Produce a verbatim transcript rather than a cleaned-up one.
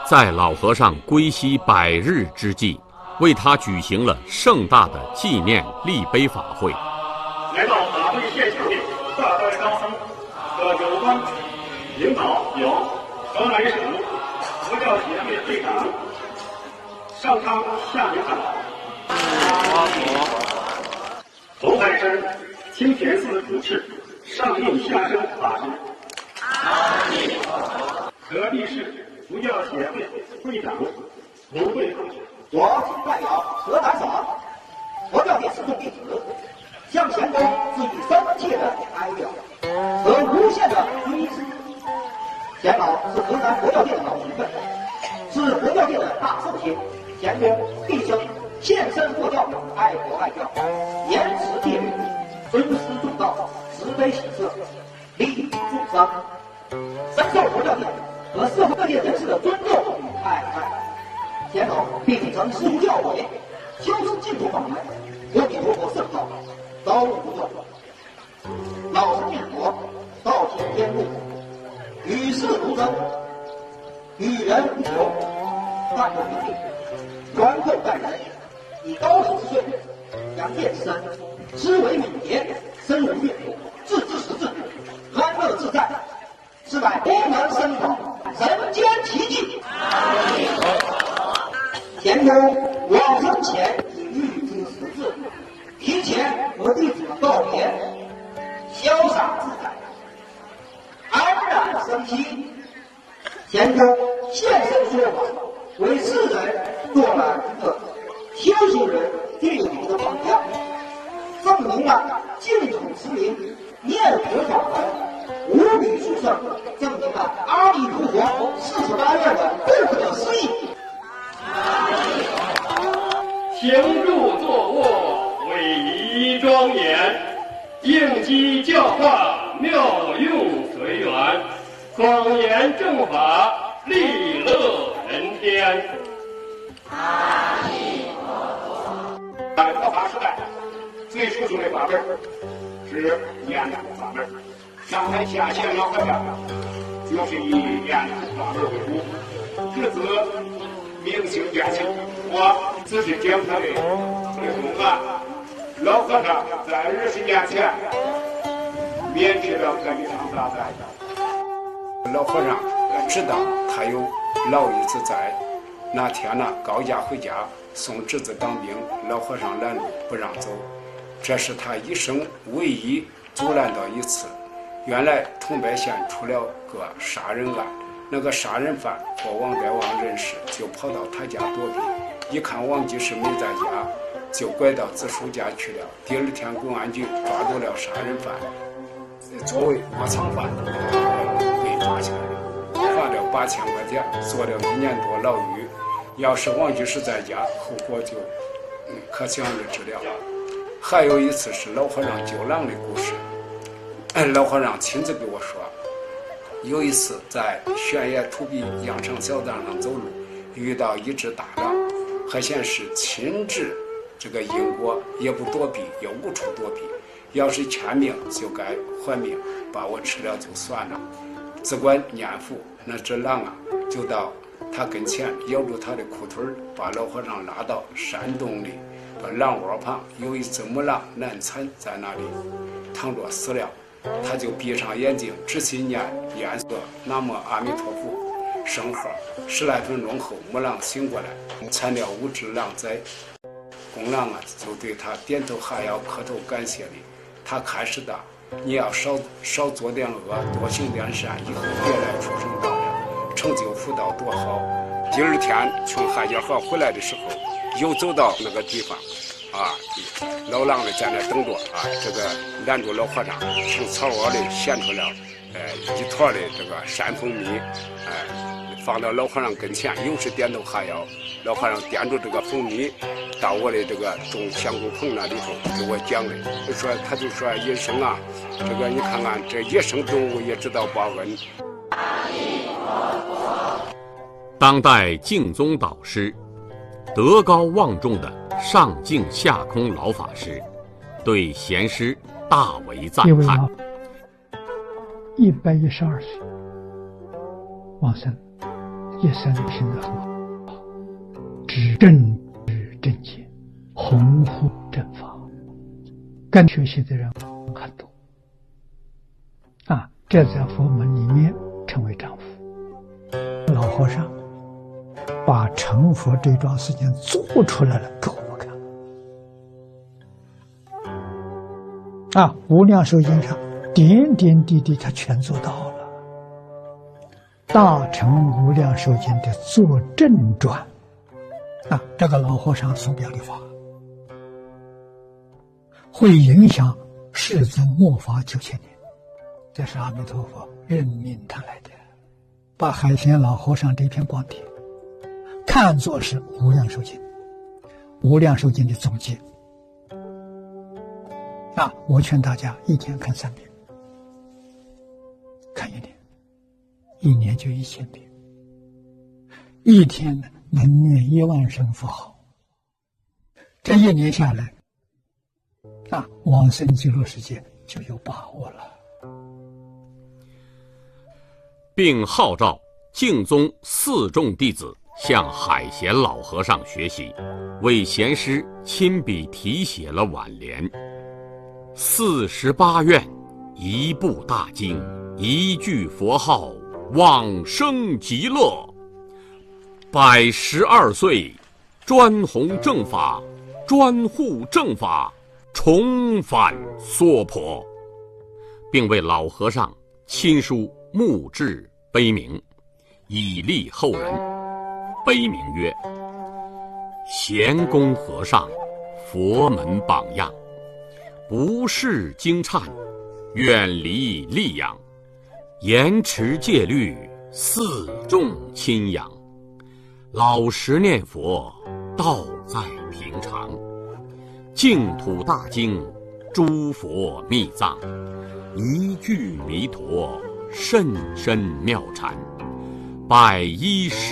在老和尚归西百日之际，为他举行了盛大的纪念立碑法会。 来到法会现场的大代高僧和有关领导有河南省佛教协会会长上苍下明堂，红海山清田寺主持上印下生法师，河地市佛教协会会长吴慧同学。 我代表河南省佛教界始终弟子，向前公致以深切的哀悼和无限的追思。钱老是河南佛教界的老前辈，是佛教界的大寿星，钱公毕生献身佛教，爱国爱教，严持戒律，尊师重道，慈悲喜舍，利益众生，深受佛教界和社会各界人士的尊重与爱戴。钱老并承师徒教诲，修持净土法门，阿弥陀佛圣道，遭无不断。老实念佛，道体天路，与世无争，与人无求，淡泊名利，宽厚待人，以高手之岁，扬剑之身，思维敏捷，深入阅读，置之实质，安乐自在，是乃功能深广，人间奇迹。钱公往生前已预知时至，提前和弟子们告别，潇洒自在，安然生息。钱公现身说法，为世人做了一个修行人具有的榜样，证明了净土之名，念佛法门无比殊胜，证明了阿弥陀佛四十八愿的不可思议。 行住坐卧，威仪庄严，应机教化，妙用随缘，广言正法，利乐人天。阿弥陀佛。在佛法时代，最殊胜的法门是念佛法门。上台下线老和尚就是以念佛法门为主，至此明星变性。我只是讲他的内容啊。老和尚在二十年前免去了这一场大灾。 老和尚知道他有老一子在，那天呢高家回家送侄子当兵，老和尚拦路不让走，这是他一生唯一阻拦到一次。原来桐柏县出了个杀人案，那个杀人犯和王代王认识，就跑到他家躲避，一看王居士没在家，就拐到子叔家去了。第二天公安局抓住了杀人犯，作为窝藏犯被抓起来，罚了八千块钱，坐了一年多牢狱。要是王居士在家，后果就可想而知了。还有一次是老和尚救狼的故事，老和尚亲自给我说，有一次在悬崖土壁羊肠小道上走路，遇到一只大狼，还显示亲至这个因果，也不躲避，也无处躲避。要是欠命就该还命，把我吃了就算了。只管念佛，那只狼啊，就到他跟前咬住他的裤腿，把老和尚拉到山洞里，把狼窝旁有一只母狼难产在那里躺着死了。他就闭上眼睛，仔细念念诵南无阿弥陀佛圣号。十来分钟后，母狼醒过来，产了五只狼崽。公狼啊，就对他点头哈腰，磕头感谢礼。他开始的，你要少少做点恶，多行点善，以后别来出生道了，成就福道多好。第二天从海家河回来的时候，又走到那个地方。啊，老狼呢在那等着啊，这个拦住老和尚，从草窝里衔出了呃一坨的这个山蜂蜜，哎、呃，放到老和尚跟前，又是点头哈腰。老和尚掂住这个蜂蜜，到我的这个种香菇棚那里头给我讲的，就说他就说野生啊，这个你看看这野生动物也知道报恩。 当代净宗导师，德高望重的上净下空老法师，对贤师大为赞叹。 一百一十二岁往生， 一生行得很好，知正知正见，弘护正法，跟学习的人很多啊，这在佛门里面称为丈夫。老和尚把成佛这桩事情做出来了给我们看啊，无量寿经上点点滴滴他全做到了。大乘无量寿经的作证传啊，这个老和尚所表的法会影响世尊末法九千年，这是阿弥陀佛任命他来的，把海贤老和尚这篇光碟看作是无量寿经，无量寿经的总结啊！我劝大家一天看三遍，看一年，一年就一千遍，一天呢能念一万声佛号，这一年下来啊，往生极乐世界就有把握了。 并号召净宗四众弟子向海贤老和尚学习，为贤师亲笔题写了挽联：四十八愿，一部大经，一句佛号，往生极乐。百十二岁，专弘正法，专护正法，重返娑婆，并为老和尚亲书墓志碑铭，以利后人。碑铭曰：贤公和尚，佛门榜样，不识经忏，远离戾养，严持戒律，四众亲仰，老实念佛，道在平常，净土大经，诸佛密藏，一句弥陀，甚深妙禅，百一十